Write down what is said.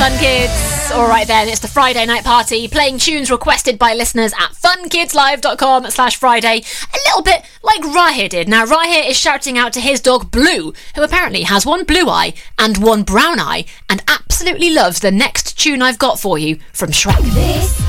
Fun Kids. All right then, it's the Friday night party, playing tunes requested by listeners at funkidslive.com/Friday. A little bit like Rahir did. Now, Rahir is shouting out to his dog Blue, who apparently has one blue eye and one brown eye, and absolutely loves the next tune I've got for you from Shrek. This